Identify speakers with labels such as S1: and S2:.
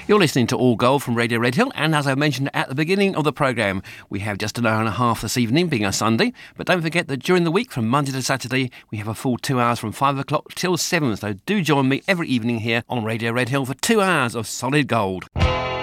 S1: You're listening to All Gold from Radio Red Hill, and as I mentioned at the beginning of the programme, we have just an hour and a half this evening, being a Sunday. But don't forget that during the week, from Monday to Saturday, we have a full 2 hours from 5 o'clock till 7. So do join me every evening here on Radio Red Hill for 2 hours of solid gold.